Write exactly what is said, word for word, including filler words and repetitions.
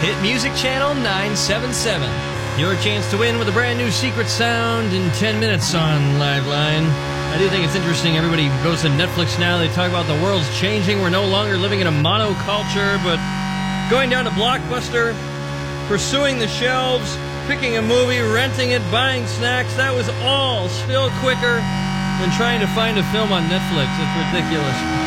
Hit Music Channel nine seventy-seven. Your chance to win with a brand new secret sound in ten minutes on Liveline. I do think it's interesting. Everybody goes to Netflix now. They talk about the world's changing. We're no longer living in a monoculture, but going down to Blockbuster, pursuing the shelves, picking a movie, renting it, buying snacks, that was all still quicker than trying to find a film on Netflix. It's ridiculous.